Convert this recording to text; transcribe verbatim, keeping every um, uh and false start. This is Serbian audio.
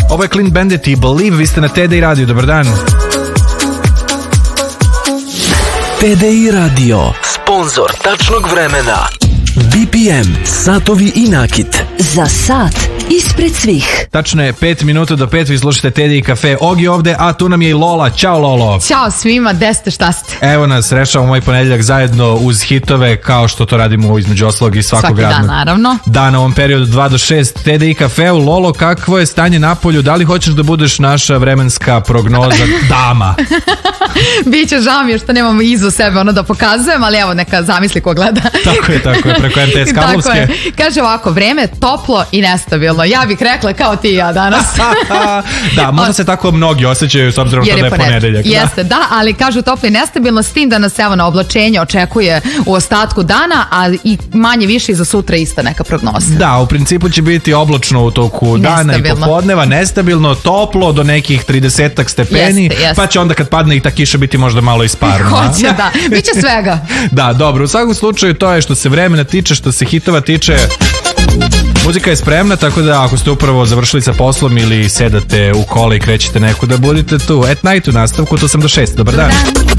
Ovo je Clean Bandit i Believe, vi ste na T D I Radio, dobar dan. T D I Radio, sponzor tačnog vremena. B P M, satovi i nakit. Za sat ispred svih. Tačno je pet minuta do pet, vi slušate T D I Cafe. Ogi ovde, a tu nam je i Lola. Ćao Lolo. Ćao svima, gde ste, šta ste? Evo nas, rešavamo ovaj ponedeljak zajedno uz hitove, kao što to radimo između ostalog i svakog Svaki radnog dan, naravno. dana u ovom periodu dva do šest T D I Cafeu. Lolo, kakvo je stanje napolju? Da li hoćeš da budeš naša vremenska prognoza dama? Biće, žao mi je što nemamo iza sebe ono da pokazujem, ali evo neka zamisli ko gleda. Tako je, tako je, preko M T S Karlovske. Kaže ovako, vreme je toplo i nestabilno. Ja bih rekla kao ti i ja danas. Da, možda se tako mnogi osjećaju s obzirom da je ponedeljak. Jeste, da. da, ali kažu toplo i nestabilno, s tim da nas evo na oblačenje očekuje u ostatku dana, a i manje više i za sutra ista neka prognoza. Da, u principu će biti oblačno u toku dana i popodneva, nestabilno, toplo do nekih tridesetak stepeni, jeste, jeste. Pa će onda kad padne i ta kiša biti možda malo isparna. Hoće, da. Biće svega. Da, dobro, u svakom slučaju to je što se vremena tiče, što se hitova tiče. Muzika je spremna, tako da ako ste upravo završili sa poslom ili sedate u kola i krećete neku, da budete tu. At Night u nastavku, to sam do šest. Dobar dan.